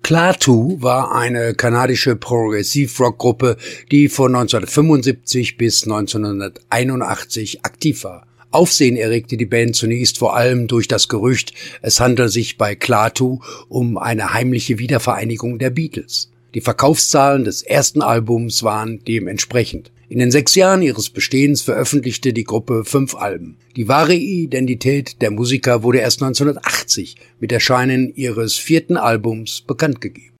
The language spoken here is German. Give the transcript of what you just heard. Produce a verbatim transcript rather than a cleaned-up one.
Klaatu war eine kanadische Progressive-Rock-Gruppe, die von neunzehnhundertfünfundsiebzig bis neunzehnhunderteinundachtzig aktiv war. Aufsehen erregte die Band zunächst vor allem durch das Gerücht, es handele sich bei Klaatu um eine heimliche Wiedervereinigung der Beatles. Die Verkaufszahlen des ersten Albums waren dementsprechend. In den sechs Jahren ihres Bestehens veröffentlichte die Gruppe fünf Alben. Die wahre Identität der Musiker wurde erst neunzehnhundertachtzig mit Erscheinen ihres vierten Albums bekannt gegeben.